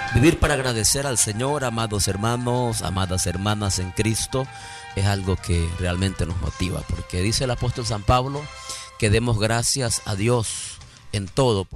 Vivir para agradecer al Señor, amados hermanos, amadas hermanas en Cristo, es algo que realmente nos motiva, porque dice el apóstol San Pablo que demos gracias a Dios en todo.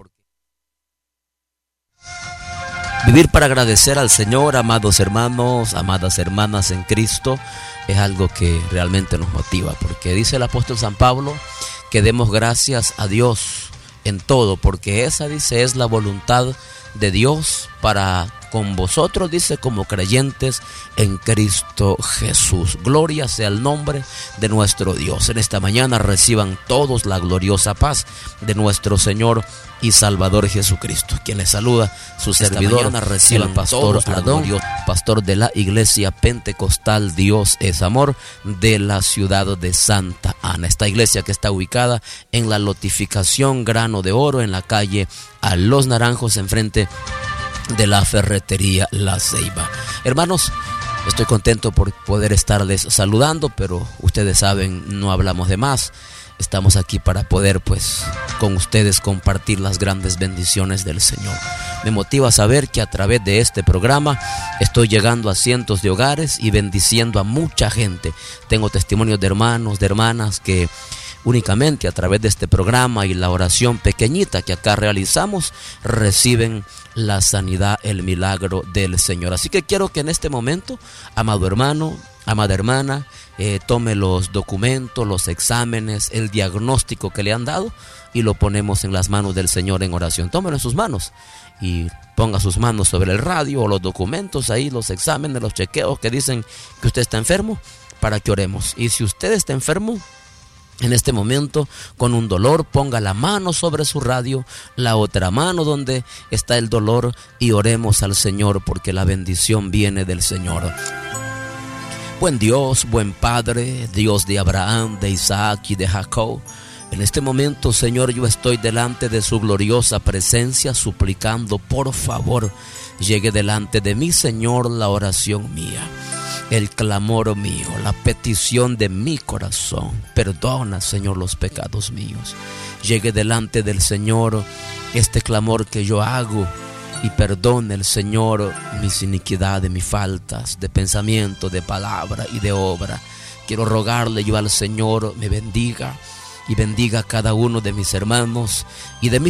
Vivir para agradecer al Señor, amados hermanos, amadas hermanas en Cristo, es algo que realmente nos motiva, porque dice el apóstol San Pablo que demos gracias a Dios en todo, porque esa, dice, es la voluntad de Dios para con vosotros, dice, como creyentes en Cristo Jesús. Gloria sea el nombre de nuestro Dios. En esta mañana reciban todos la gloriosa paz de nuestro Señor y Salvador Jesucristo. Quien les saluda, su servidor, reciban el pastor Adón, pastor de la Iglesia Pentecostal Dios es Amor de la ciudad de Santa Ana. Esta iglesia que está ubicada en la lotificación Grano de Oro, en la calle A Los Naranjos, enfrente de la ferretería La Ceiba. Hermanos, estoy contento por poder estarles saludando, pero ustedes saben, no hablamos de más. Estamos aquí para poder, con ustedes compartir las grandes bendiciones del Señor. Me motiva saber que a través de este programa estoy llegando a cientos de hogares y bendiciendo a mucha gente. Tengo testimonios de hermanos, de hermanas que únicamente a través de este programa y la oración pequeñita que acá realizamos, reciben la sanidad, el milagro del Señor. Así que quiero que en este momento, amado hermano, amada hermana, tome los documentos, los exámenes, el diagnóstico que le han dado y lo ponemos en las manos del Señor en oración. Tómelo en sus manos y ponga sus manos sobre el radio o los documentos ahí, los exámenes, los chequeos que dicen que usted está enfermo, para que oremos. Y si usted está enfermo en este momento, con un dolor, ponga la mano sobre su radio, la otra mano donde está el dolor, y oremos al Señor, porque la bendición viene del Señor. Buen Dios, buen Padre, Dios de Abraham, de Isaac y de Jacob, en este momento, Señor, yo estoy delante de su gloriosa presencia, suplicando, por favor, llegue delante de mí, Señor, la oración mía, el clamor mío, la petición de mi corazón. Perdona, Señor, los pecados míos. Llegue delante del Señor este clamor que yo hago, y perdone el Señor mis iniquidades, mis faltas de pensamiento, de palabra y de obra. Quiero rogarle yo al Señor me bendiga y bendiga a cada uno de mis hermanos y de mis